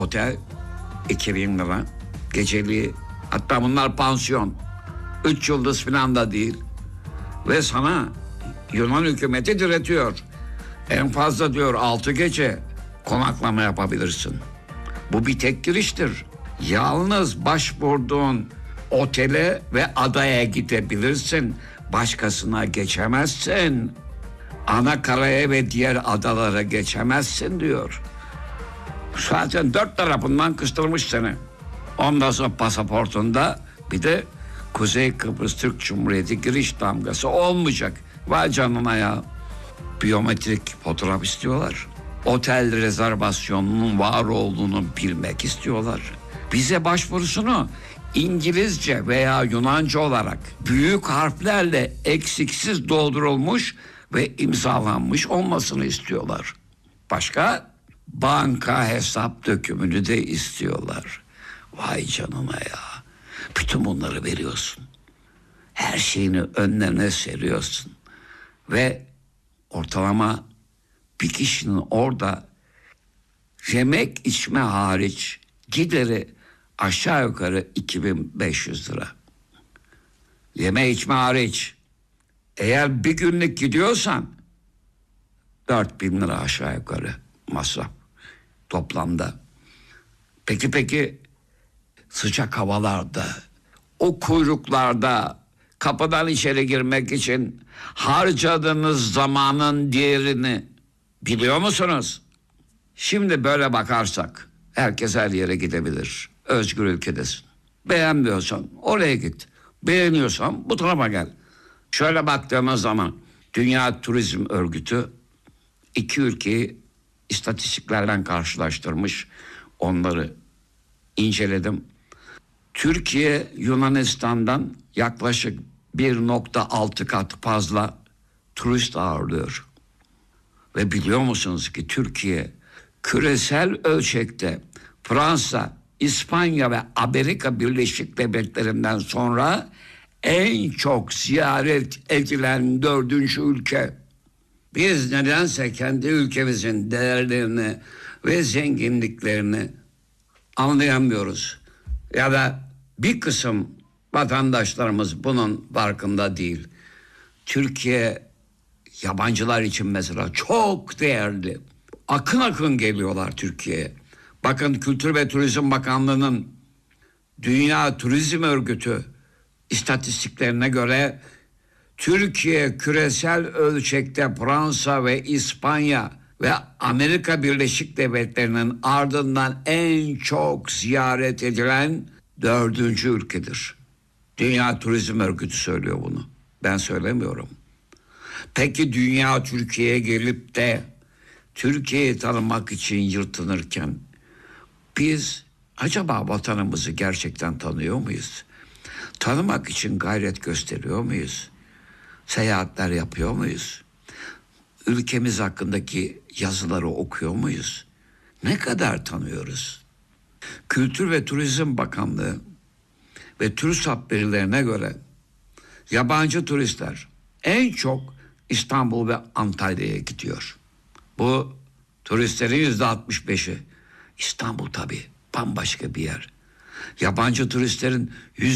Otel 2000 lira. Geceliği, hatta bunlar pansiyon. 3 yıldız falan da değil. Ve sana Yunan hükümeti diretiyor. En fazla diyor 6 gece konaklama yapabilirsin. Bu bir tek giriştir. Yalnız başvurduğun otele ve adaya gidebilirsin. Başkasına geçemezsin. Anakaraya ve diğer adalara geçemezsin diyor. Zaten 4 tarafından kıstırmış seni. Ondan sonra pasaportunda bir de Kuzey Kıbrıs Türk Cumhuriyeti giriş damgası olmayacak. Vay canına ya. Biyometrik fotoğraf istiyorlar. Otel rezervasyonunun var olduğunu bilmek istiyorlar. Vize başvurusunu İngilizce veya Yunanca olarak büyük harflerle eksiksiz doldurulmuş ve imzalanmış olmasını istiyorlar. Başka? Banka hesap dökümünü de istiyorlar. Vay canına ya. Bütün bunları veriyorsun. Her şeyini önlerine seriyorsun. Ve ortalama bir kişinin orada yemek içme hariç gideri aşağı yukarı 2500 lira. Yeme içme hariç. Eğer bir günlük gidiyorsan 4000 lira aşağı yukarı masraf toplamda. Peki sıcak havalarda, o kuyruklarda kapıdan içeri girmek için harcadığınız zamanın değerini biliyor musunuz? Şimdi böyle bakarsak herkes her yere gidebilir. Özgür ülkedesin. Beğenmiyorsan oraya git. Beğeniyorsan bu tarafa gel. Şöyle baktığımız zaman Dünya Turizm Örgütü 2 ülkeyi istatistiklerden karşılaştırmış. Onları inceledim. Türkiye Yunanistan'dan yaklaşık 1,6 kat fazla turist ağırlıyor. Ve biliyor musunuz ki Türkiye küresel ölçekte Fransa, İspanya ve Amerika Birleşik Devletleri'nden sonra en çok ziyaret edilen 4. ülke. Biz nedense kendi ülkemizin değerlerini ve zenginliklerini anlayamıyoruz. Ya da bir kısım vatandaşlarımız bunun farkında değil. Türkiye yabancılar için mesela çok değerli. Akın akın geliyorlar Türkiye'ye. Bakın Kültür ve Turizm Bakanlığı'nın Dünya Turizm Örgütü istatistiklerine göre Türkiye küresel ölçekte Fransa ve İspanya ve Amerika Birleşik Devletleri'nin ardından en çok ziyaret edilen 4. ülkedir. Dünya Turizm Örgütü söylüyor bunu. Ben söylemiyorum. Peki dünya Türkiye'ye gelip de Türkiye'yi tanımak için yırtınırken biz acaba vatanımızı gerçekten tanıyor muyuz? Tanımak için gayret gösteriyor muyuz? Seyahatler yapıyor muyuz? Ülkemiz hakkındaki yazıları okuyor muyuz? Ne kadar tanıyoruz? Kültür ve Turizm Bakanlığı ve TÜRSAP verilerine göre yabancı turistler en çok İstanbul ve Antalya'ya gidiyor. Bu turistlerin %65'i. İstanbul tabii bambaşka bir yer. Yabancı turistlerin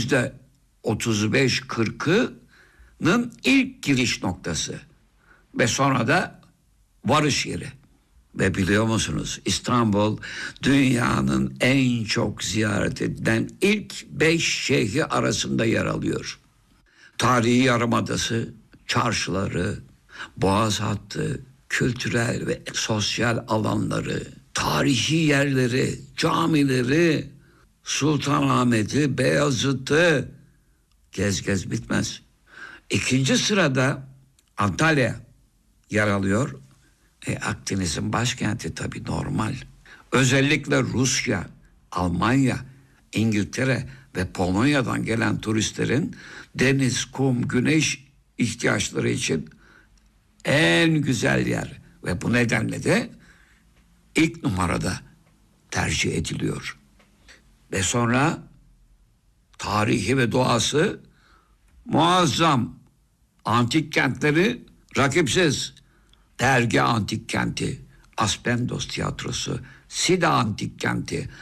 %35-40'ının ilk giriş noktası ve sonra da varış yeri. Ve biliyor musunuz İstanbul dünyanın en çok ziyaret edilen ilk 5 şehri arasında yer alıyor. Tarihi Yarımadası, çarşıları, Boğaz hattı, kültürel ve sosyal alanları, tarihi yerleri, camileri, Sultanahmet'i, Beyazıt'ı gez bitmez. 2. sırada Antalya yer alıyor. Akdeniz'in başkenti tabii normal. Özellikle Rusya, Almanya, İngiltere ve Polonya'dan gelen turistlerin deniz, kum, güneş ihtiyaçları için en güzel yer. Ve bu nedenle de ilk numarada tercih ediliyor. Ve sonra tarihi ve doğası muazzam. Antik kentleri rakipsiz. Dergi Antik Kenti, Aspendos Tiyatrosu, Sida Antik Kenti,